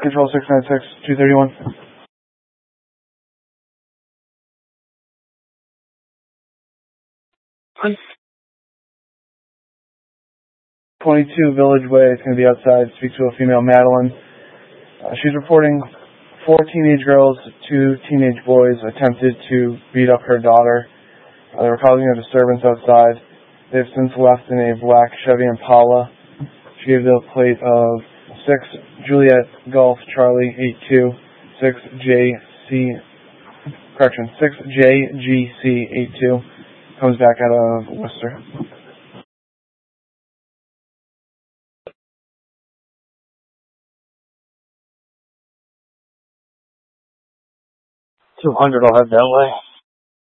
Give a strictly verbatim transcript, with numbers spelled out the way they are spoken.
Control six nine six, two thirty-one. twenty-two Village Way. It's going to be outside. Speak to a female, Madeline. Uh, she's reporting four teenage girls, two teenage boys attempted to beat up her daughter. Uh, they were causing a disturbance outside. They've since left in a black Chevy Impala. She gave the plate of six Juliet Golf Charlie eight two, six J C, correction, six J G C eight two. Comes back out of Worcester. two hundred, I'll head that way.